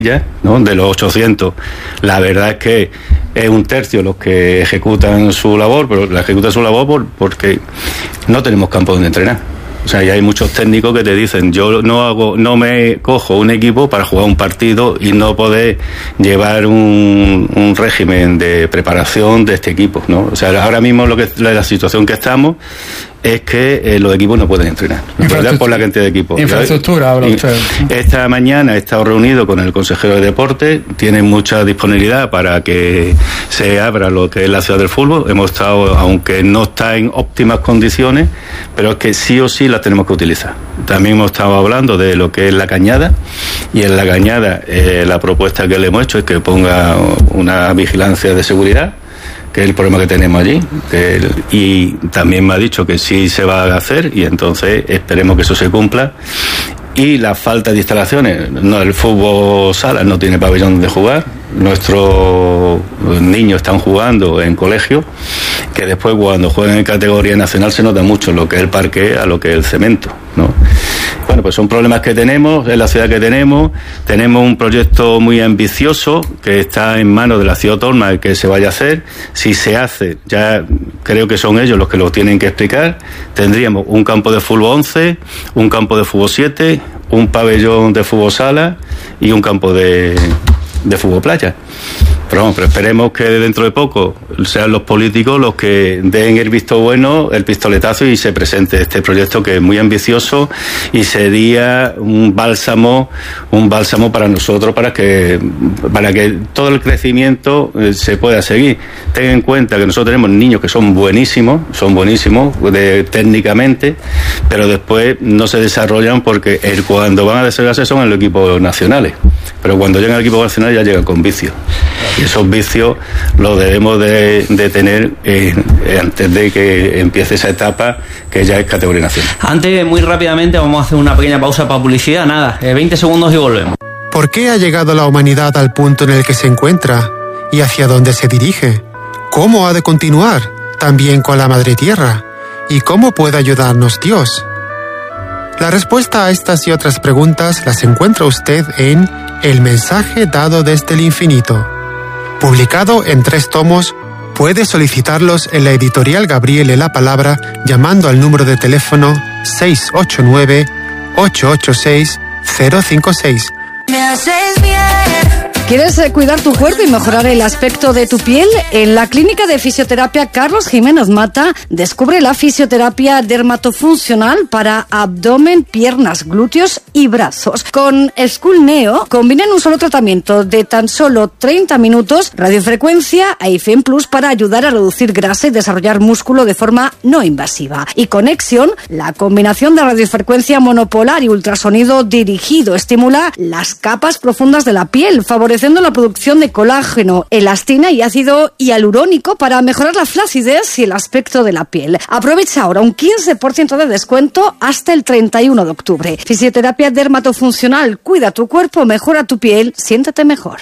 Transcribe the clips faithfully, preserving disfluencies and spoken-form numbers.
¿no? De los ochocientos, la verdad es que es un tercio los que ejecutan su labor, pero la ejecutan su labor por, porque no tenemos campo donde entrenar. O sea, y hay muchos técnicos que te dicen, yo no hago, no me cojo un equipo para jugar un partido y no poder llevar un, un régimen de preparación de este equipo, ¿no? O sea, ahora mismo lo que la situación que estamos es que eh, los equipos no pueden entrenar, ¿verdad? Por la cantidad de equipos. Infraestructura, habla usted. Esta mañana he estado reunido con el consejero de deporte, tiene mucha disponibilidad para que se abra lo que es la ciudad del fútbol. Hemos estado, aunque no está en óptimas condiciones, pero es que sí o sí las tenemos que utilizar. También hemos estado hablando de lo que es la Cañada, y en la Cañada eh, la propuesta que le hemos hecho es que ponga una vigilancia de seguridad, que es el problema que tenemos allí, que el, y también me ha dicho que sí se va a hacer, y entonces esperemos que eso se cumpla. Y la falta de instalaciones, no, el fútbol sala no tiene pabellón donde jugar, nuestros niños están jugando en colegio, que después cuando juegan en categoría nacional se nota mucho lo que es el parqué a lo que es el cemento, ¿no? Bueno, pues son problemas que tenemos, en la ciudad que tenemos, tenemos un proyecto muy ambicioso que está en manos de la ciudad autónoma que se vaya a hacer. Si se hace, ya creo que son ellos los que lo tienen que explicar, tendríamos un campo de fútbol once, un campo de fútbol siete, un pabellón de fútbol sala y un campo de, de fútbol playa. Pero, vamos, pero esperemos que dentro de poco sean los políticos los que den el visto bueno, el pistoletazo, y se presente este proyecto que es muy ambicioso y sería un bálsamo, un bálsamo para nosotros, para que para que todo el crecimiento eh, se pueda seguir. Ten en cuenta que nosotros tenemos niños que son buenísimos, son buenísimos de, técnicamente, pero después no se desarrollan porque el, cuando van a desarrollarse son en los equipos nacionales. Pero cuando llegan al equipo nacional ya llegan con vicios. Y esos vicios los debemos de, de tener eh, antes de que empiece esa etapa que ya es categoría nacional. Antes, muy rápidamente, vamos a hacer una pequeña pausa para publicidad. Nada, eh, veinte segundos y volvemos. ¿Por qué ha llegado la humanidad al punto en el que se encuentra? ¿Y hacia dónde se dirige? ¿Cómo ha de continuar? También con la Madre Tierra. ¿Y cómo puede ayudarnos Dios? La respuesta a estas y otras preguntas las encuentra usted en El mensaje dado desde el infinito. Publicado en tres tomos, puede solicitarlos en la editorial Gabriele La Palabra llamando al número de teléfono seis ocho nueve, ocho ocho seis, cero cinco seis. Me haces bien. ¿Quieres cuidar tu cuerpo y mejorar el aspecto de tu piel? En la Clínica de Fisioterapia Carlos Jiménez Mata descubre la fisioterapia dermatofuncional para abdomen, piernas, glúteos y brazos. Con School Neo combinan un solo tratamiento de tan solo treinta minutos, radiofrecuencia e I F E M Plus para ayudar a reducir grasa y desarrollar músculo de forma no invasiva. Y Conexión, la combinación de radiofrecuencia monopolar y ultrasonido dirigido, estimula las capas profundas de la piel, favoreciendo la producción de colágeno, elastina y ácido hialurónico para mejorar la flacidez y el aspecto de la piel. Aprovecha ahora un quince por ciento de descuento hasta el treinta y uno de octubre. Fisioterapia dermatofuncional. Cuida tu cuerpo, mejora tu piel, siéntete mejor.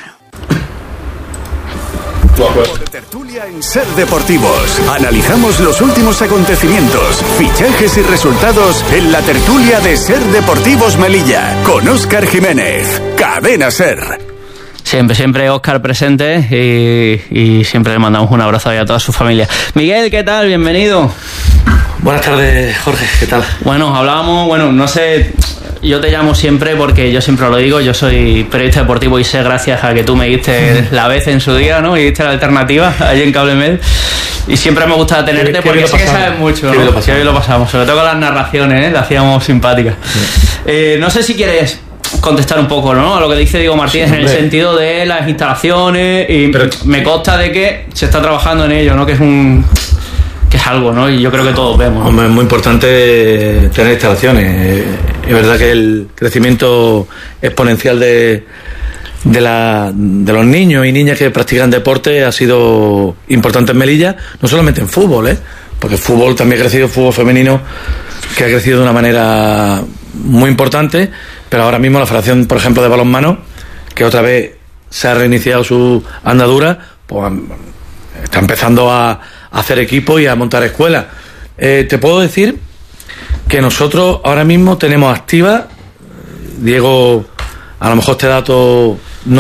Tertulia en Ser Deportivos. Analizamos los últimos acontecimientos, fichajes y resultados en la tertulia de Ser Deportivos Melilla con Óscar Jiménez. Cadena Ser. Siempre, siempre Óscar presente y, y siempre le mandamos un abrazo a toda su familia. Miguel, ¿qué tal? Bienvenido. Buenas tardes, Jorge, ¿qué tal? Bueno, hablábamos, bueno, no sé, yo te llamo siempre porque yo siempre lo digo, yo soy periodista deportivo y sé gracias a que tú me diste la vez en su día, ¿no? Y diste la alternativa allí en Cablemed. Y siempre me gusta tenerte qué, porque qué sé que sabes mucho, ¿no? Que hoy lo pasamos, sobre todo con las narraciones, ¿eh? Las hacíamos simpáticas. Sí. Eh, no sé si quieres contestar un poco, ¿no?, a lo que dice Diego Martínez, sí, en el sentido de las instalaciones, y pero me consta de que se está trabajando en ello, ¿no?, que es un que es algo, ¿no?, y yo creo que todos vemos, ¿no? Hombre, es muy importante tener instalaciones. Es verdad que el crecimiento exponencial de de, la, de los niños y niñas que practican deporte ha sido importante en Melilla, no solamente en fútbol, ¿eh?, porque el fútbol también ha crecido, el fútbol femenino, que ha crecido de una manera muy importante, pero ahora mismo la Federación, por ejemplo, de balonmano, que otra vez se ha reiniciado su andadura, pues está empezando a, a hacer equipo y a montar escuelas. Eh, te puedo decir que nosotros ahora mismo tenemos activa, Diego, a lo mejor este dato